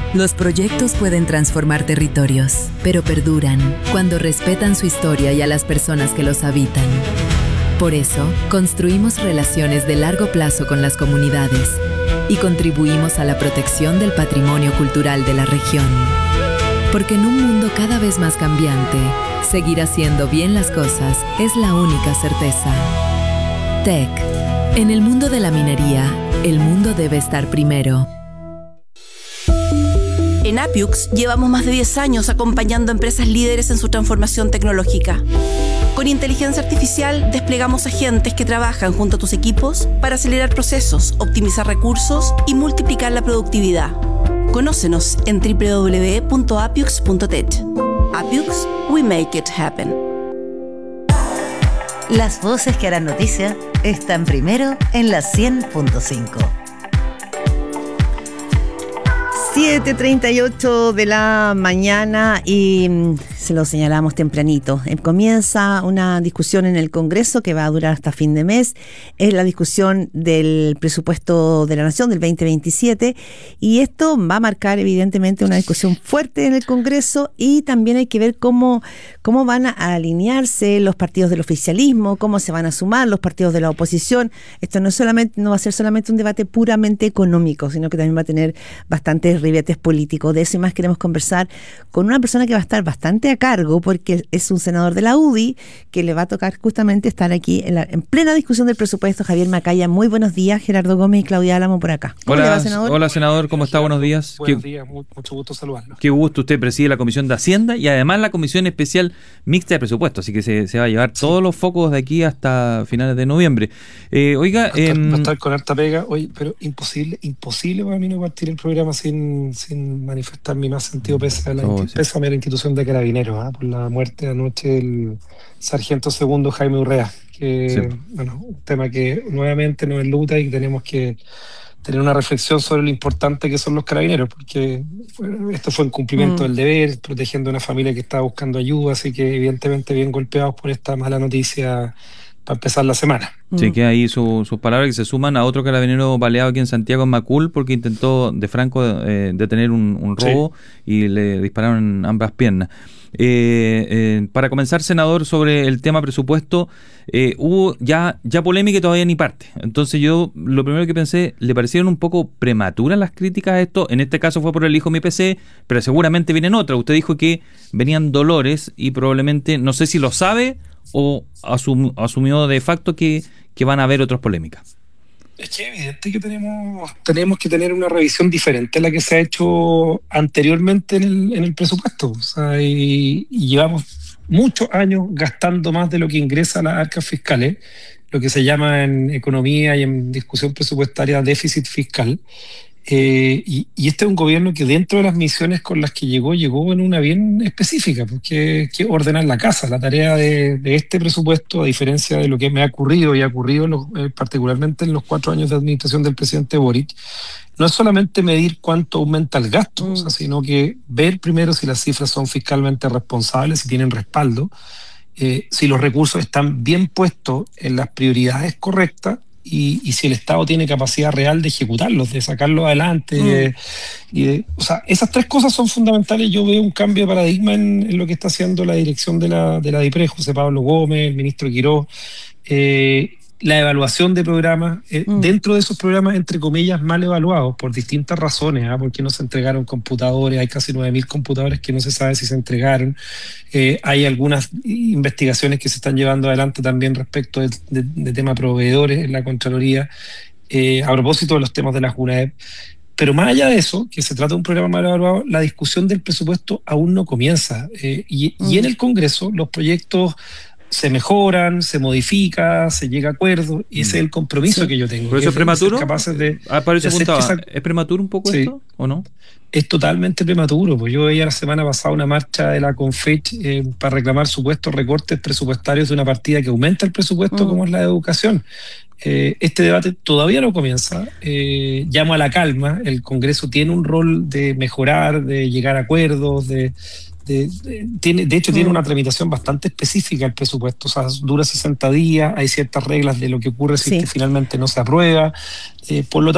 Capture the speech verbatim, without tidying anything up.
Los proyectos pueden transformar territorios, pero perduran cuando respetan su historia y a las personas que los habitan. Por eso, construimos relaciones de largo plazo con las comunidades y contribuimos a la protección del patrimonio cultural de la región. Porque en un mundo cada vez más cambiante, seguir haciendo bien las cosas es la única certeza. T E C. En el mundo de la minería, el mundo debe estar primero. En Appiux llevamos más de diez años acompañando a empresas líderes en su transformación tecnológica. Con inteligencia artificial desplegamos agentes que trabajan junto a tus equipos para acelerar procesos, optimizar recursos y multiplicar la productividad. Conócenos en doble u doble u doble u punto appiux punto tech. Appiux, we make it happen. Las voces que harán noticia están primero en la cien punto cinco. siete treinta y ocho de la mañana y se lo señalamos tempranito. Comienza una discusión en el Congreso que va a durar hasta fin de mes. Es la discusión del presupuesto de la Nación del veinte veintisiete y esto va a marcar evidentemente una discusión fuerte en el Congreso y también hay que ver cómo, cómo van a alinearse los partidos del oficialismo, cómo se van a sumar los partidos de la oposición. Esto no, es solamente, no va a ser solamente un debate puramente económico, sino que también va a tener bastantes ribetes políticos. De eso y más queremos conversar con una persona que va a estar bastante a cargo porque es un senador de la U D I que le va a tocar justamente estar aquí en, la, en plena discusión del presupuesto. Javier Macaya, muy buenos días. Gerardo Gómez y Claudia Álamo por acá. ¿Cómo hola, le va, senador? Hola, senador, ¿cómo está? Buenos días. Buenos qué, días, mucho gusto saludarlo. Qué gusto, usted preside la Comisión de Hacienda y además la Comisión Especial Mixta de Presupuesto, así que se, se va a llevar sí. todos los focos de aquí hasta finales de noviembre. Eh, oiga... Va a estar, eh, va a estar con harta pega, oye, pero imposible, imposible para mí no partir el programa sin, sin manifestar mi más sentido pésame a la, oh, sí. pésame a la institución de Carabineros, ¿eh? por la muerte anoche del sargento segundo Jaime Urrea, que sí. bueno, un tema que nuevamente nos enluta y que tenemos que tener una reflexión sobre lo importante que son los carabineros, porque bueno, esto fue en cumplimiento mm. del deber, protegiendo a una familia que estaba buscando ayuda, así que evidentemente bien golpeados por esta mala noticia para empezar la semana. Sí, que ahí su, sus palabras que se suman a otro carabinero baleado aquí en Santiago, en Macul, porque intentó de franco eh, detener un, un robo sí. y le dispararon en ambas piernas. Eh, eh, para comenzar, senador, sobre el tema presupuesto, eh, hubo ya, ya polémica y todavía ni parte. Entonces yo lo primero que pensé, ¿le parecieron un poco prematuras las críticas a esto? En este caso fue por el hijo de mi P C, pero seguramente vienen otras. Usted dijo que venían dolores y probablemente, no sé si lo sabe o asum, asumió de facto que, que van a haber otras polémicas. Es que es evidente que tenemos, tenemos que tener una revisión diferente a la que se ha hecho anteriormente en el, en el presupuesto. O sea, y, y llevamos muchos años gastando más de lo que ingresa a las arcas fiscales, lo que se llama en economía y en discusión presupuestaria déficit fiscal. Eh, y, y este es un gobierno que dentro de las misiones con las que llegó, llegó en una bien específica, porque que ordenar la casa. La tarea de, de este presupuesto, a diferencia de lo que me ha ocurrido y ha ocurrido en los, eh, particularmente en los cuatro años de administración del presidente Boric, no es solamente medir cuánto aumenta el gasto, mm. o sea, sino que ver primero si las cifras son fiscalmente responsables, si tienen respaldo, eh, si los recursos están bien puestos en las prioridades correctas, Y, y si el Estado tiene capacidad real de ejecutarlos, de sacarlos adelante. Mm. Eh, y de, o sea, esas tres cosas son fundamentales. Yo veo un cambio de paradigma en, en lo que está haciendo la dirección de la, de la DIPRE, José Pablo Gómez, el ministro Quirós, eh, la evaluación de programas, eh, mm. dentro de esos programas, entre comillas, mal evaluados por distintas razones, ¿eh? Porque no se entregaron computadores, hay casi nueve mil computadores que no se sabe si se entregaron, eh, hay algunas investigaciones que se están llevando adelante también respecto de, de, de temas proveedores en la Contraloría, eh, a propósito de los temas de la JUNAEP. Pero más allá de eso, que se trata de un programa mal evaluado, la discusión del presupuesto aún no comienza, eh, y, mm. y en el Congreso los proyectos se mejoran, se modifica, se llega a acuerdos, y ese es el compromiso sí. que yo tengo. ¿Por eso es prematuro? Capaces de, ah, para eso de apuntaba. esa... ¿Es prematuro un poco sí. esto o no? Es totalmente prematuro, pues yo veía la semana pasada una marcha de la CONFECH eh, para reclamar supuestos recortes presupuestarios de una partida que aumenta el presupuesto mm. como es la de educación. Eh, este debate todavía no comienza, eh, llamo a la calma, el Congreso tiene un rol de mejorar, de llegar a acuerdos, de... De, de, tiene, de hecho, mm. tiene una tramitación bastante específica el presupuesto, o sea, dura sesenta días, hay ciertas reglas de lo que ocurre si sí. este finalmente no se aprueba, eh, por lo tanto